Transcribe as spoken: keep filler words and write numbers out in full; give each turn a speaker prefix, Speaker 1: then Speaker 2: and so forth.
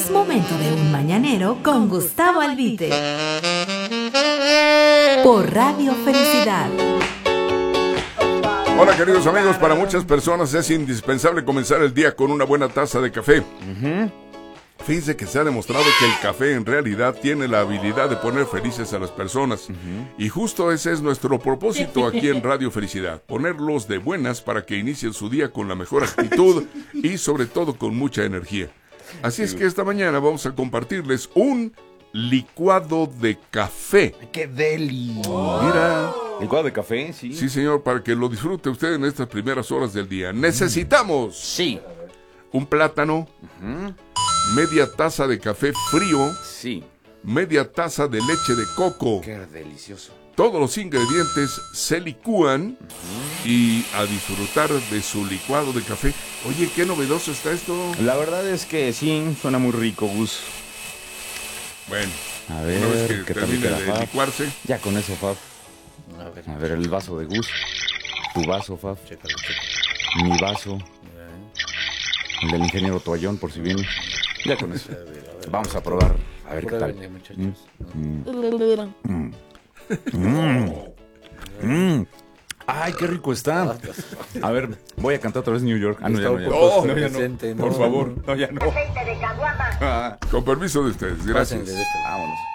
Speaker 1: Es momento de un mañanero con Gustavo Albite. Por Radio Felicidad.
Speaker 2: Hola queridos amigos, para muchas personas es indispensable comenzar el día con una buena taza de café. Uh-huh. Fíjense que se ha demostrado que el café en realidad tiene la habilidad de poner felices a las personas. Uh-huh. Y justo ese es nuestro propósito aquí en Radio Felicidad. Ponerlos de buenas para que inicien su día con la mejor actitud y sobre todo con mucha energía. Así es que esta mañana vamos a compartirles un licuado de café.
Speaker 3: ¡Qué deli!
Speaker 2: Oh. Mira.
Speaker 3: ¿Licuado de café? Sí.
Speaker 2: Sí, señor, para que lo disfrute usted en estas primeras horas del día. Necesitamos.
Speaker 3: Sí.
Speaker 2: Un plátano. Uh-huh. Media taza de café frío.
Speaker 3: Sí.
Speaker 2: Media taza de leche de coco.
Speaker 3: ¡Qué delicioso!
Speaker 2: Todos los ingredientes se licúan uh-huh. y a disfrutar de su licuado de café. Oye, qué novedoso está esto.
Speaker 3: La verdad es que sí, suena muy rico, Gus.
Speaker 2: Bueno,
Speaker 3: a ver,
Speaker 2: una vez que
Speaker 3: ¿qué
Speaker 2: termine
Speaker 3: tal
Speaker 2: de
Speaker 3: Fab?
Speaker 2: licuarse.
Speaker 3: Ya con eso, Fab. A ver, a ver el vaso de Gus. Tu vaso, Fab. Chécalo, chécalo. Mi vaso. El del ingeniero Toallón, por si viene. Ya con eso. A ver, a ver, vamos a probar. A ver qué tal. Venga, muchachos. Mm. Mm. Mm. Mm. ¡Ay, qué rico está! A ver, voy a cantar otra vez New York. Ah, no, ya no, ya
Speaker 2: oh,
Speaker 3: no, ya no.
Speaker 2: Por favor.
Speaker 3: No, ya no.
Speaker 2: Con permiso de ustedes, gracias.
Speaker 3: Vámonos.